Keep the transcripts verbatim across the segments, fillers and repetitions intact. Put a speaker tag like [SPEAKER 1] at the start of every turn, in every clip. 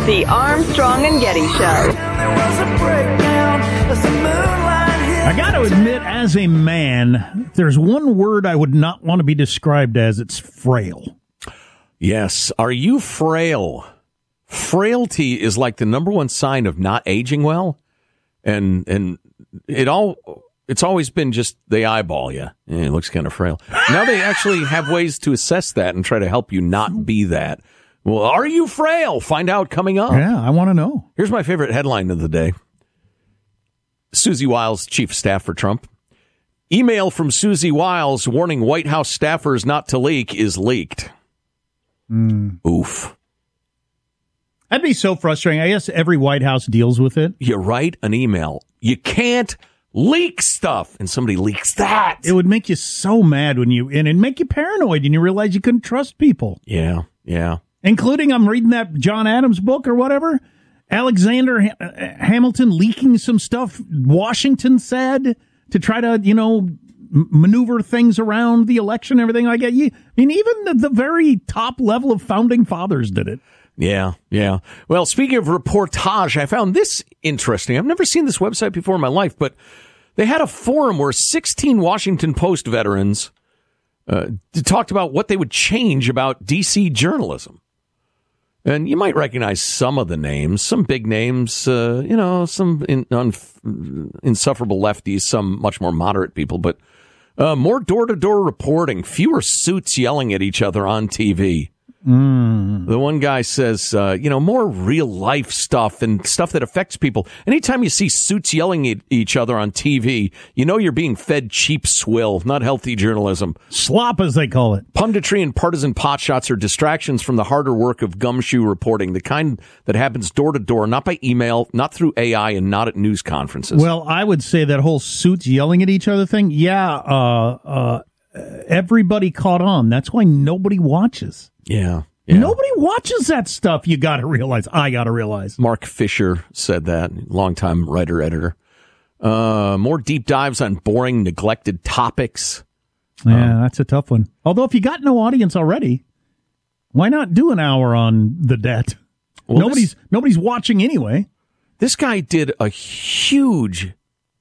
[SPEAKER 1] The Armstrong and Getty Show.
[SPEAKER 2] I got to admit, as a man, if there's one word I would not want to be described as, it's frail.
[SPEAKER 3] Yes. Are you frail? Frailty is like the number one sign of not aging well. And and it all it's always been just they eyeball you. Yeah, it looks kind of frail. Now they actually have ways to assess that and try to help you not be that. Well, are you frail? Find out coming up.
[SPEAKER 2] Yeah, I want to know.
[SPEAKER 3] Here's my favorite headline of the day. Susie Wiles, chief of staff for Trump. Email from Susie Wiles warning White House staffers not to leak is leaked.
[SPEAKER 2] Mm.
[SPEAKER 3] Oof.
[SPEAKER 2] That'd be so frustrating. I guess every White House deals with it.
[SPEAKER 3] You write an email. You can't leak stuff, and somebody leaks that.
[SPEAKER 2] It would make you so mad when you, and it'd make you paranoid, and you realize you couldn't trust people.
[SPEAKER 3] Yeah, yeah.
[SPEAKER 2] Including, I'm reading that John Adams book or whatever. Alexander ha- Hamilton leaking some stuff Washington said to try to, you know, m- maneuver things around the election, everything like that. You, I mean, even the, the very top level of founding fathers did it.
[SPEAKER 3] Yeah, yeah. Well, speaking of reportage, I found this interesting. I've never seen this website before in my life, but they had a forum where sixteen Washington Post veterans uh, talked about what they would change about D C journalism. And you might recognize some of the names, some big names, uh, you know, some in, un, insufferable lefties, some much more moderate people, but uh, more door-to-door reporting, fewer suits yelling at each other on T V.
[SPEAKER 2] Mm.
[SPEAKER 3] The one guy says, uh, you know, more real life stuff and stuff that affects people. Anytime you see suits yelling at each other on T V, you know you're being fed cheap swill, not healthy journalism.
[SPEAKER 2] Slop, as they call it.
[SPEAKER 3] Punditry and partisan potshots are distractions from the harder work of gumshoe reporting, the kind that happens door to door, not by email, not through A I, and not at news conferences.
[SPEAKER 2] Well, I would say that whole suits yelling at each other thing, yeah, uh, uh, everybody caught on. That's why nobody watches.
[SPEAKER 3] Yeah, yeah.
[SPEAKER 2] Nobody watches that stuff. You got to realize. I got to realize.
[SPEAKER 3] Mark Fisher said that, longtime writer, editor. Uh, more deep dives on boring, neglected topics.
[SPEAKER 2] Yeah, um, that's a tough one. Although if you got no audience already, why not do an hour on the debt? Well, nobody's this, nobody's watching anyway.
[SPEAKER 3] This guy did a huge,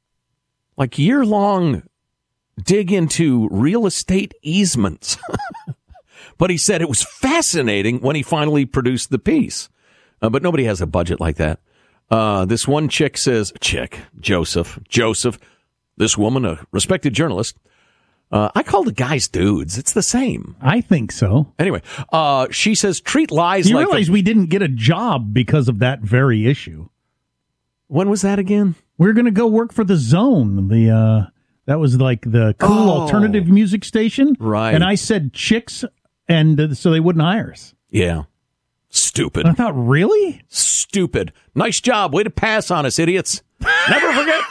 [SPEAKER 3] like year-long dig into real estate easements. But he said it was fascinating when he finally produced the piece. Uh, but nobody has a budget like that. Uh, this one chick says, chick, Joseph, Joseph, this woman, a respected journalist. Uh, I call the guys dudes. It's the same.
[SPEAKER 2] I think so.
[SPEAKER 3] Anyway, uh, she says, treat lies
[SPEAKER 2] you
[SPEAKER 3] like... You
[SPEAKER 2] realize a- we didn't get a job because of that very issue.
[SPEAKER 3] When was that again?
[SPEAKER 2] We we're going to go work for The Zone, the... Uh, that was like the cool
[SPEAKER 3] oh,
[SPEAKER 2] alternative music station.
[SPEAKER 3] Right.
[SPEAKER 2] And I said chicks... And uh, so they wouldn't hire us.
[SPEAKER 3] Yeah. Stupid.
[SPEAKER 2] And I thought, really?
[SPEAKER 3] Stupid. Nice job. Way to pass on us, idiots. Never forget.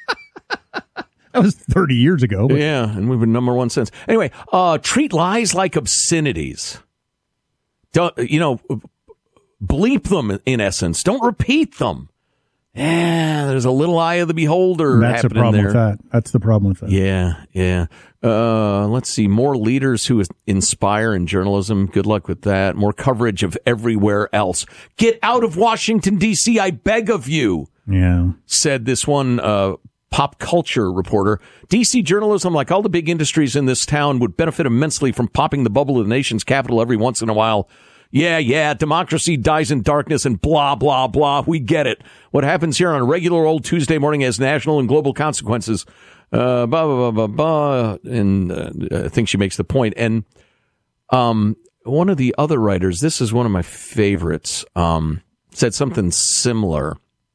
[SPEAKER 2] That was thirty years ago. But...
[SPEAKER 3] Yeah, and we've been number one since. Anyway, uh, treat lies like obscenities. Don't, you know, bleep them, in essence. Don't repeat them. Yeah, there's a little eye of the beholder.
[SPEAKER 2] That's the problem
[SPEAKER 3] there.
[SPEAKER 2] with that. That's the problem with that.
[SPEAKER 3] Yeah, yeah. Uh, let's see. More leaders who inspire in journalism. Good luck with that. More coverage of everywhere else. Get out of Washington, D C, I beg of you.
[SPEAKER 2] Yeah.
[SPEAKER 3] Said this one uh, pop culture reporter. D C journalism, like all the big industries in this town, would benefit immensely from popping the bubble of the nation's capital every once in a while. Yeah, yeah, democracy dies in darkness and blah, blah, blah. We get it. What happens here on a regular old Tuesday morning has national and global consequences. Uh, blah, blah, blah, blah, blah. And uh, I think she makes the point. And um, one of the other writers, this is one of my favorites, um, said something similar.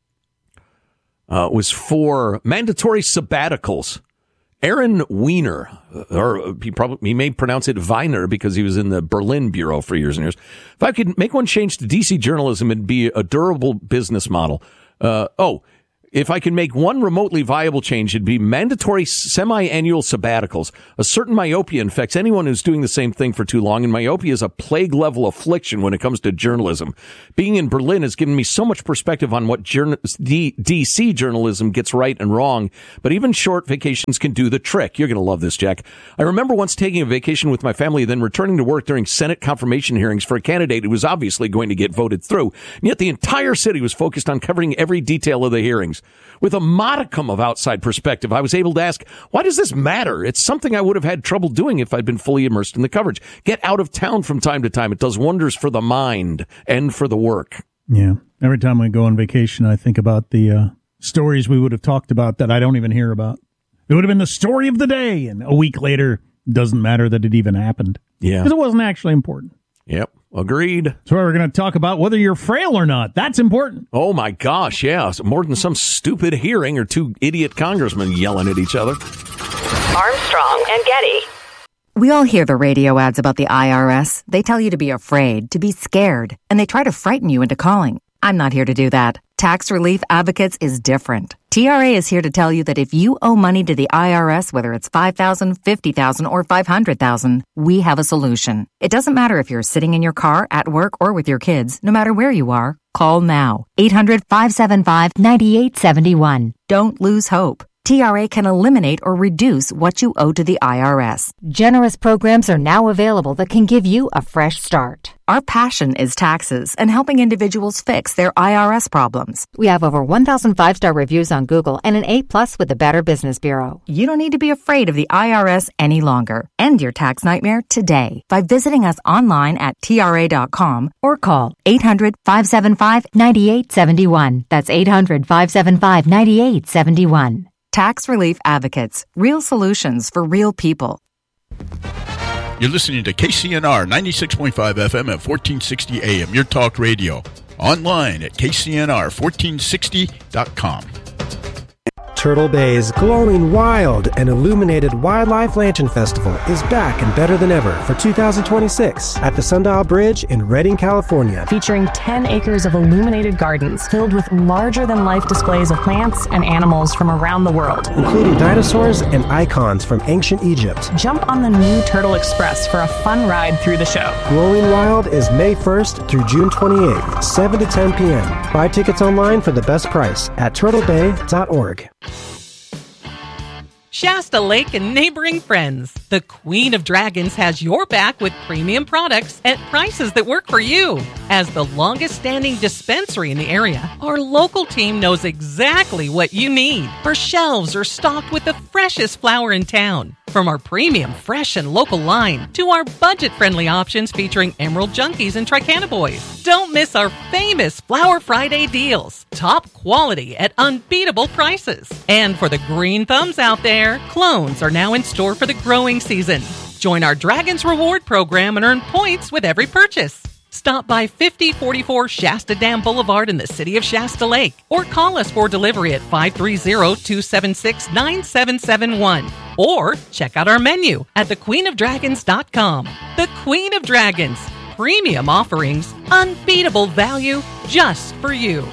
[SPEAKER 3] Uh, was for mandatory sabbaticals. Aaron Weiner, or he probably he may pronounce it Weiner because he was in the Berlin bureau for years and years. If I could make one change to D C journalism, it'd be a durable business model. Uh, oh, If I can make one remotely viable change, it'd be mandatory semi-annual sabbaticals. A certain myopia infects anyone who's doing the same thing for too long, and myopia is a plague-level affliction when it comes to journalism. Being in Berlin has given me so much perspective on what journa- D- D C journalism gets right and wrong, but even short vacations can do the trick. You're going to love this, Jack. I remember once taking a vacation with my family, then returning to work during Senate confirmation hearings for a candidate who was obviously going to get voted through, and yet the entire city was focused on covering every detail of the hearings. With a modicum of outside perspective, I was able to ask, why does this matter? It's something I would have had trouble doing if I'd been fully immersed in the coverage. Get out of town from time to time. It does wonders for the mind and for the work.
[SPEAKER 2] Yeah. Every time we go on vacation, I think about the uh, stories we would have talked about that I don't even hear about. It would have been the story of the day, and a week later, it doesn't matter that it even happened.
[SPEAKER 3] Yeah.
[SPEAKER 2] Because it wasn't actually important.
[SPEAKER 3] Yep. Agreed.
[SPEAKER 2] So we're going to talk about whether you're frail or not. That's important.
[SPEAKER 3] Oh, my gosh, yeah. So more than some stupid hearing or two idiot congressmen yelling at each other.
[SPEAKER 1] Armstrong and Getty.
[SPEAKER 4] We all hear the radio ads about the I R S. They tell you to be afraid, to be scared, and they try to frighten you into calling. I'm not here to do that. Tax Relief Advocates is different. T R A is here to tell you that if you owe money to the I R S, whether it's five thousand dollars, fifty thousand dollars, or five hundred thousand dollars, we have a solution. It doesn't matter if you're sitting in your car, at work, or with your kids. No matter where you are, call now. eight hundred, five seven five, nine eight seven one. Don't lose hope. T R A can eliminate or reduce what you owe to the I R S.
[SPEAKER 5] Generous programs are now available that can give you a fresh start.
[SPEAKER 4] Our passion is taxes and helping individuals fix their I R S problems.
[SPEAKER 5] We have over one thousand five-star reviews on Google and an A plus with the Better Business Bureau.
[SPEAKER 4] You don't need to be afraid of the I R S any longer. End your tax nightmare today by visiting us online at T R A dot com or call eight hundred, five seven five, nine eight seven one. That's eight hundred, five seven five, nine eight seven one. Tax Relief Advocates. Real solutions for real people.
[SPEAKER 6] You're listening to K C N R ninety-six point five F M at fourteen sixty A M, your talk radio. Online at K C N R fourteen sixty dot com.
[SPEAKER 7] Turtle Bay's glowing wild and illuminated Wildlife Lantern Festival is back and better than ever for two thousand twenty-six at the Sundial Bridge in Redding, California.
[SPEAKER 8] Featuring ten acres of illuminated gardens filled with larger-than-life displays of plants and animals from around the world,
[SPEAKER 7] including dinosaurs and icons from ancient Egypt.
[SPEAKER 8] Jump on the new Turtle Express for a fun ride through the show.
[SPEAKER 7] Glowing Wild is May first through June twenty-eighth, seven to ten p.m. Buy tickets online for the best price at turtle bay dot org.
[SPEAKER 9] Shasta Lake and neighboring friends. The Queen of Dragons has your back with premium products at prices that work for you. As the longest standing dispensary in the area, our local team knows exactly what you need. Our shelves are stocked with the freshest flower in town. From our premium, fresh, and local line to our budget-friendly options featuring Emerald Junkies and Tricana Boys. Don't miss our famous Flower Friday deals. Top quality at unbeatable prices. And for the green thumbs out there, clones are now in store for the growing season. Join our Dragons Reward program and earn points with every purchase. Stop by fifty forty-four Shasta Dam Boulevard in the city of Shasta Lake or call us for delivery at five three zero, two seven six, nine seven seven one or check out our menu at the queen of dragons dot com. The Queen of Dragons. Premium offerings, unbeatable value just for you.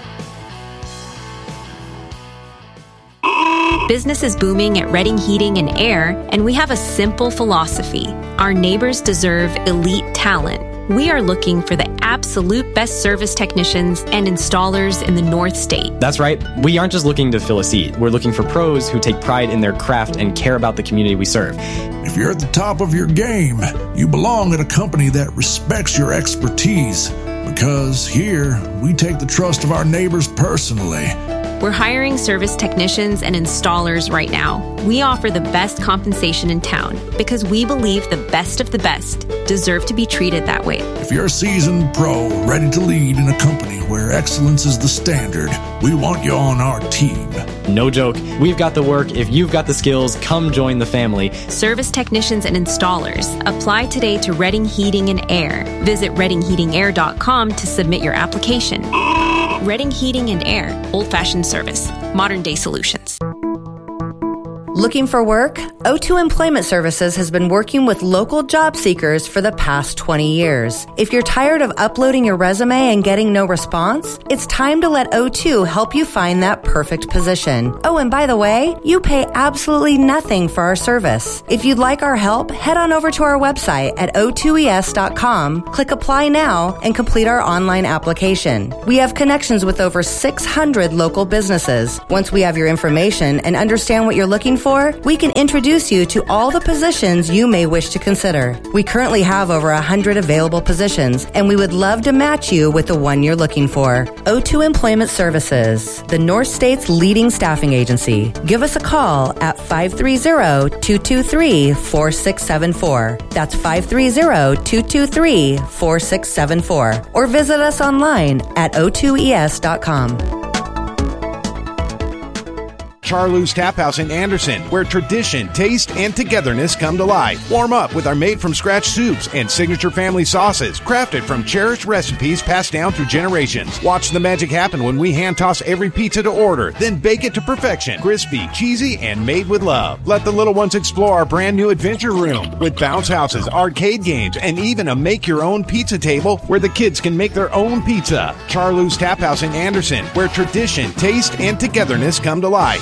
[SPEAKER 10] Business is booming at Redding Heating and Air, and we have a simple philosophy. Our neighbors deserve elite talent. We are looking for the absolute best service technicians and installers in the North State.
[SPEAKER 11] That's right. We aren't just looking to fill a seat. We're looking for pros who take pride in their craft and care about the community we serve.
[SPEAKER 12] If you're at the top of your game, you belong at a company that respects your expertise. Because here, we take the trust of our neighbors personally.
[SPEAKER 10] We're hiring service technicians and installers right now. We offer the best compensation in town because we believe the best of the best deserve to be treated that way.
[SPEAKER 12] If you're a seasoned pro ready to lead in a company where excellence is the standard, we want you on our team.
[SPEAKER 11] No joke. We've got the work. If you've got the skills, come join the family.
[SPEAKER 10] Service technicians and installers. Apply today to Redding Heating and Air. Visit redding heating air dot com to submit your application. Redding Heating and Air. Old-fashioned service. Modern-day solutions.
[SPEAKER 13] Looking for work? O two Employment Services has been working with local job seekers for the past twenty years. If you're tired of uploading your resume and getting no response, it's time to let O two help you find that perfect position. Oh, and by the way, you pay absolutely nothing for our service. If you'd like our help, head on over to our website at O two E S dot com, click Apply Now, and complete our online application. We have connections with over six hundred local businesses. Once we have your information and understand what you're looking for, we can introduce you to all the positions you may wish to consider. We currently have over one hundred available positions, and we would love to match you with the one you're looking for. O two Employment Services, the North State's leading staffing agency. Give us a call at five three zero, two two three, four six seven four. That's five three zero, two two three, four six seven four. Or visit us online at O two E S dot com.
[SPEAKER 14] Charloo's Tap House in Anderson, where tradition, taste, and togetherness come to life. Warm up with our made-from-scratch soups and signature family sauces, crafted from cherished recipes passed down through generations. Watch the magic happen when we hand-toss every pizza to order, then bake it to perfection. Crispy, cheesy, and made with love. Let the little ones explore our brand-new adventure room with bounce houses, arcade games, and even a make-your-own pizza table where the kids can make their own pizza. Charloo's Tap House in Anderson, where tradition, taste, and togetherness come to life.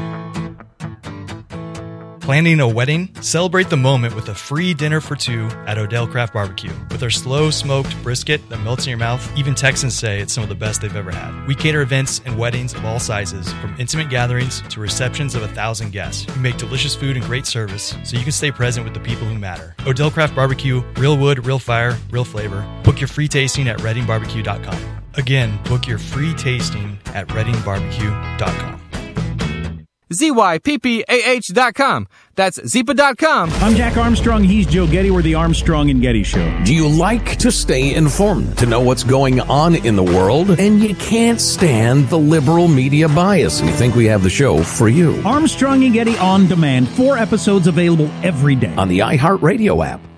[SPEAKER 15] Planning a wedding? Celebrate the moment with a free dinner for two at Odell Craft Barbecue. With our slow smoked brisket that melts in your mouth, even Texans say it's some of the best they've ever had. We cater events and weddings of all sizes, from intimate gatherings to receptions of a thousand guests. We make delicious food and great service so you can stay present with the people who matter. Odell Craft Barbecue, real wood, real fire, real flavor. Book your free tasting at redding barbecue dot com. Again, book your free tasting at redding barbecue dot com.
[SPEAKER 16] Z Y P P A H dot com. That's Zipa dot com.
[SPEAKER 2] I'm Jack Armstrong. He's Joe Getty. We're the Armstrong and Getty Show.
[SPEAKER 3] Do you like to stay informed, to know what's going on in the world, and you can't stand the liberal media bias, and you think we have the show for you?
[SPEAKER 2] Armstrong and Getty On Demand. Four episodes available every day.
[SPEAKER 3] On the iHeartRadio app,